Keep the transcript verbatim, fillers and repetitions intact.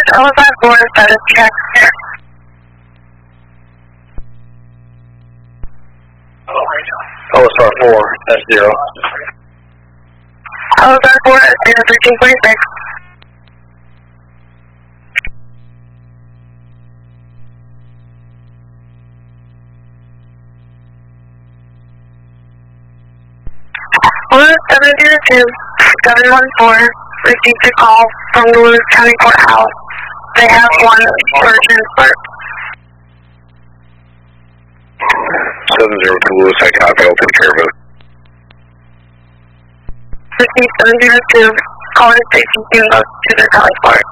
L five four, status check. L five four, that's zero. L five four, zero thirteen point six. one seven zero two, seven one four, received a call from the Lewis County Courthouse. They have one for transport. seven zero two Lewis, I copy, I'll take care of it. Received seven zero two, calling station team goes to their transport.